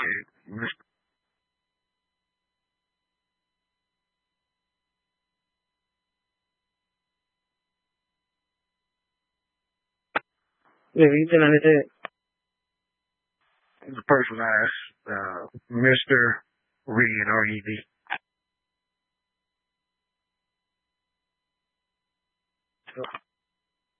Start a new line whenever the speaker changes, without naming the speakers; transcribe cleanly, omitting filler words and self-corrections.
Mr. Yeah, வீட்டுல வந்துட்டு the person asked, Mr. Reed, R-E-D.